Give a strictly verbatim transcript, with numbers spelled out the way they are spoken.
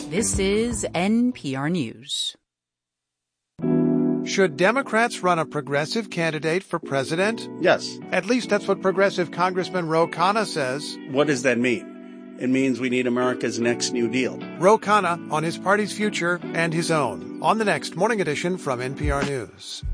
This is N P R News. Should Democrats run a progressive candidate for president? Yes. At least that's what progressive Congressman Ro Khanna says. What does that mean? It means we need America's next New Deal. Ro Khanna on his party's future and his own on the next Morning Edition from N P R News.